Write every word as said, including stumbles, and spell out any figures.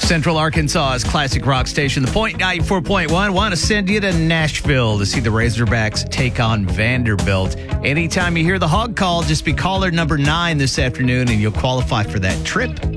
Central Arkansas's classic rock station, The Point ninety-four point one. Want to send you to Nashville to see the Razorbacks take on Vanderbilt. Anytime you hear the Hog Call, just be caller number nine this afternoon and you'll qualify for that trip